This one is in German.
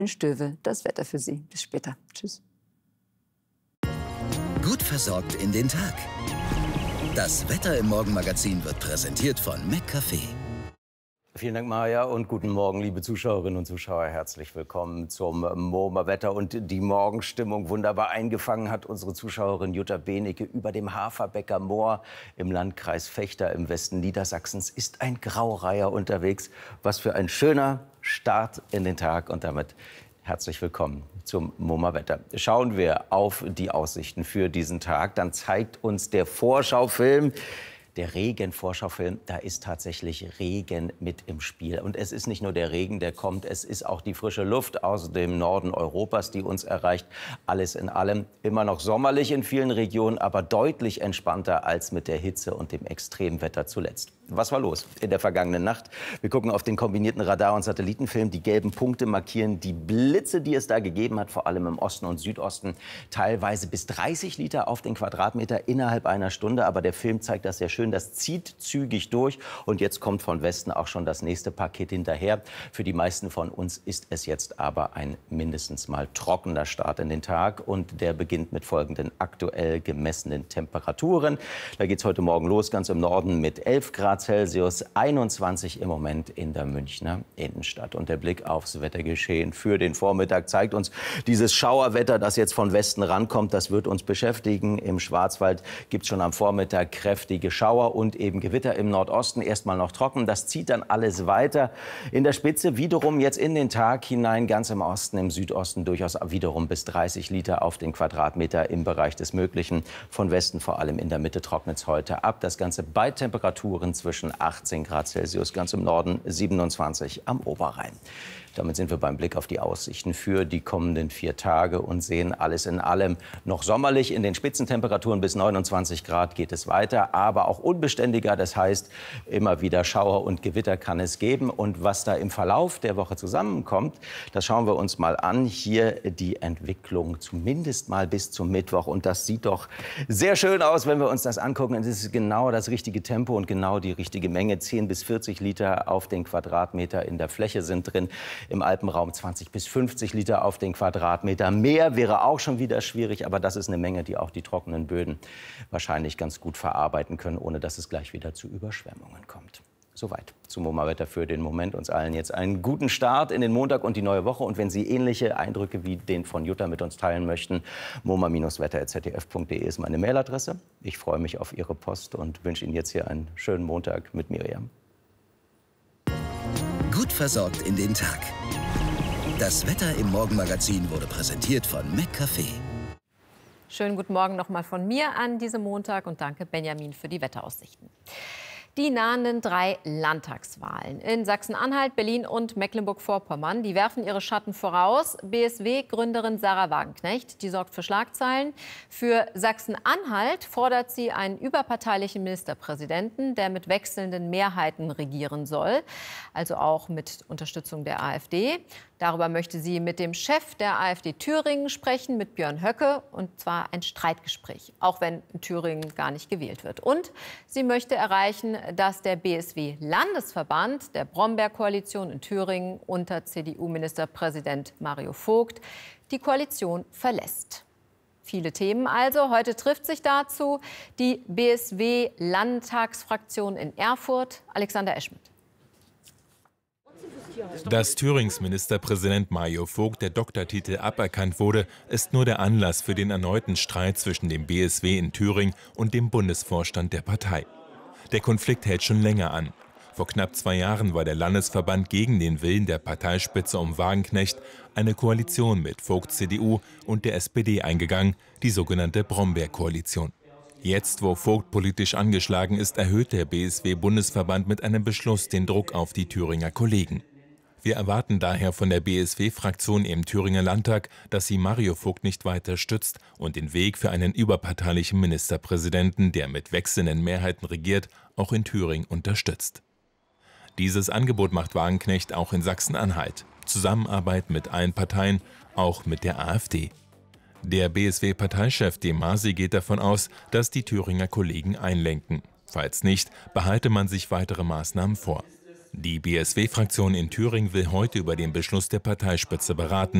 in Stöwe das Wetter für Sie. Bis später. Tschüss. Gut versorgt in den Tag. Das Wetter im Morgenmagazin wird präsentiert von McCafé. Vielen Dank, Maja, und guten Morgen, liebe Zuschauerinnen und Zuschauer. Herzlich willkommen zum MoMA-Wetter. Und die Morgenstimmung wunderbar eingefangen hat unsere Zuschauerin Jutta Benecke über dem Haferbecker Moor im Landkreis Vechta im Westen Niedersachsens. Ist ein Graureiher unterwegs. Was für ein schöner Start in den Tag. Und damit herzlich willkommen zum MoMA-Wetter. Schauen wir auf die Aussichten für diesen Tag. Dann zeigt uns der Vorschaufilm, der Regen-Vorschaufilm, da ist tatsächlich Regen mit im Spiel. Und es ist nicht nur der Regen, der kommt, es ist auch die frische Luft aus dem Norden Europas, die uns erreicht. Alles in allem immer noch sommerlich in vielen Regionen, aber deutlich entspannter als mit der Hitze und dem Extremwetter zuletzt. Was war los in der vergangenen Nacht? Wir gucken auf den kombinierten Radar- und Satellitenfilm. Die gelben Punkte markieren die Blitze, die es da gegeben hat, vor allem im Osten und Südosten. Teilweise bis 30 Liter auf den Quadratmeter innerhalb einer Stunde. Aber der Film zeigt das sehr schön. Das zieht zügig durch. Und jetzt kommt von Westen auch schon das nächste Paket hinterher. Für die meisten von uns ist es jetzt aber ein mindestens mal trockener Start in den Tag. Und der beginnt mit folgenden aktuell gemessenen Temperaturen. Da geht es heute Morgen los, ganz im Norden mit 11 Grad Celsius, 21 im Moment in der Münchner Innenstadt. Und der Blick aufs Wettergeschehen für den Vormittag zeigt uns, dieses Schauerwetter, das jetzt von Westen rankommt, das wird uns beschäftigen. Im Schwarzwald gibt es schon am Vormittag kräftige Schauer und eben Gewitter im Nordosten. Erstmal noch trocken, das zieht dann alles weiter. In der Spitze wiederum jetzt in den Tag hinein, ganz im Osten, im Südosten durchaus wiederum bis 30 Liter auf den Quadratmeter im Bereich des Möglichen. Von Westen vor allem in der Mitte trocknet es heute ab. Das Ganze bei Temperaturen zwischen 18 Grad Celsius, ganz im Norden 27 am Oberrhein. Damit sind wir beim Blick auf die Aussichten für die kommenden 4 Tage und sehen alles in allem noch sommerlich. In den Spitzentemperaturen bis 29 Grad geht es weiter, aber auch unbeständiger. Das heißt, immer wieder Schauer und Gewitter kann es geben. Und was da im Verlauf der Woche zusammenkommt, das schauen wir uns mal an. Hier die Entwicklung zumindest mal bis zum Mittwoch. Und das sieht doch sehr schön aus, wenn wir uns das angucken. Es ist genau das richtige Tempo und genau die richtige Menge. 10 bis 40 Liter auf den Quadratmeter in der Fläche sind drin. Im Alpenraum 20 bis 50 Liter auf den Quadratmeter. Mehr wäre auch schon wieder schwierig, aber das ist eine Menge, die auch die trockenen Böden wahrscheinlich ganz gut verarbeiten können, ohne dass es gleich wieder zu Überschwemmungen kommt. Soweit zum MoMA-Wetter für den Moment. Uns allen jetzt einen guten Start in den Montag und die neue Woche. Und wenn Sie ähnliche Eindrücke wie den von Jutta mit uns teilen möchten, moma-wetter@zdf.de ist meine Mailadresse. Ich freue mich auf Ihre Post und wünsche Ihnen jetzt hier einen schönen Montag mit Miriam. Gut versorgt in den Tag. Das Wetter im Morgenmagazin wurde präsentiert von McCafé. Schönen guten Morgen noch mal von mir an diesem Montag und danke Benjamin für die Wetteraussichten. Die nahenden 3 Landtagswahlen in Sachsen-Anhalt, Berlin und Mecklenburg-Vorpommern, die werfen ihre Schatten voraus. BSW-Gründerin Sarah Wagenknecht, die sorgt für Schlagzeilen. Für Sachsen-Anhalt fordert sie einen überparteilichen Ministerpräsidenten, der mit wechselnden Mehrheiten regieren soll, also auch mit Unterstützung der AfD. Darüber möchte sie mit dem Chef der AfD Thüringen sprechen, mit Björn Höcke, und zwar ein Streitgespräch, auch wenn in Thüringen gar nicht gewählt wird. Und sie möchte erreichen, dass der BSW-Landesverband der Brombeer-Koalition in Thüringen unter CDU-Ministerpräsident Mario Vogt die Koalition verlässt. Viele Themen also. Heute trifft sich dazu die BSW-Landtagsfraktion in Erfurt. Alexander Eschmidt. Dass Thürings Ministerpräsident Mario Vogt der Doktortitel aberkannt wurde, ist nur der Anlass für den erneuten Streit zwischen dem BSW in Thüringen und dem Bundesvorstand der Partei. Der Konflikt hält schon länger an. Vor knapp 2 Jahren war der Landesverband gegen den Willen der Parteispitze um Wagenknecht eine Koalition mit Vogts CDU und der SPD eingegangen, die sogenannte Brombeer-Koalition. Jetzt, wo Vogt politisch angeschlagen ist, erhöht der BSW-Bundesverband mit einem Beschluss den Druck auf die Thüringer Kollegen. Wir erwarten daher von der BSW-Fraktion im Thüringer Landtag, dass sie Mario Vogt nicht weiter stützt und den Weg für einen überparteilichen Ministerpräsidenten, der mit wechselnden Mehrheiten regiert, auch in Thüringen unterstützt. Dieses Angebot macht Wagenknecht auch in Sachsen-Anhalt. Zusammenarbeit mit allen Parteien, auch mit der AfD. Der BSW-Parteichef De Masi geht davon aus, dass die Thüringer Kollegen einlenken. Falls nicht, behalte man sich weitere Maßnahmen vor. Die BSW-Fraktion in Thüringen will heute über den Beschluss der Parteispitze beraten.